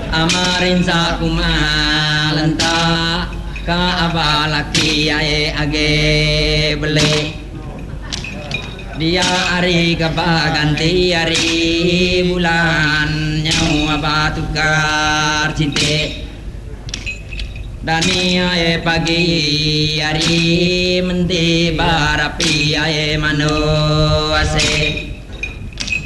amarin sa kumalanta ka abalaki ay age beli dia ari kabaganti ari bulan nyawa batukar cinte dani ay pagi ari menti barapi ay mano ase